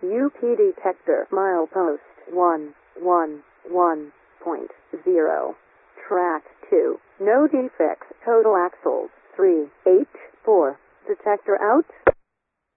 UP detector milepost 111.0. Track 2. No defects. Total axles 384. Detector out.